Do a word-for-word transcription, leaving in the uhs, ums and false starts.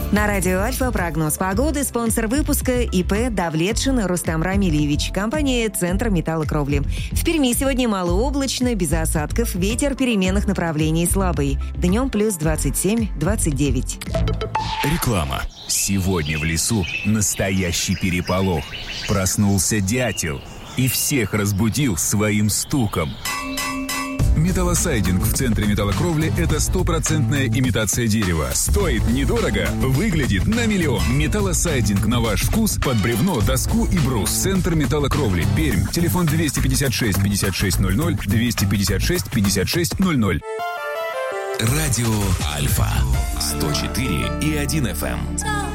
На радио Альфа прогноз погоды. Спонсор выпуска ИП Давлетшин Рустам Рамильевич. Компания «Центр металлокровли». В Перми сегодня малооблачно, без осадков. Ветер переменных направлений слабый. Днем плюс двадцать семь - двадцать девять. Реклама. Сегодня в лесу настоящий переполох. Проснулся дятел и всех разбудил своим стуком. Металлосайдинг в центре металлокровли – это стопроцентная имитация дерева. Стоит недорого, выглядит на миллион. Металлосайдинг на ваш вкус под бревно, доску и брус. Центр металлокровли. Пермь. Телефон двести пятьдесят шесть пятьдесят шесть ноль ноль, двести пятьдесят шесть пятьдесят шесть ноль ноль. Радио Альфа. сто четыре и один эф эм.